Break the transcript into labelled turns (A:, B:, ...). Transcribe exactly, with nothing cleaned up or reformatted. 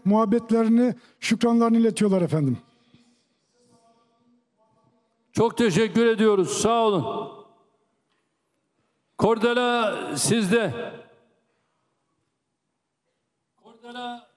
A: muhabbetlerini, şükranlarını iletiyorlar efendim.
B: Çok teşekkür ediyoruz. Sağ olun. Kordela sizde. Kordela